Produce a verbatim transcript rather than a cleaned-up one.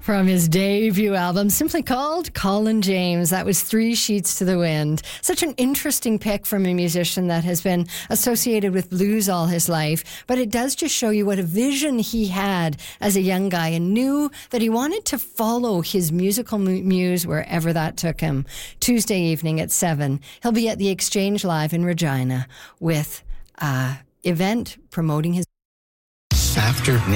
From his debut album, simply called Colin James. That was Three Sheets to the Wind. Such an interesting pick from a musician that has been associated with blues all his life. But it does just show you what a vision he had as a young guy and knew that he wanted to follow his musical muse wherever that took him. Tuesday evening at seven, he'll be at the Exchange Live in Regina with an event promoting his... After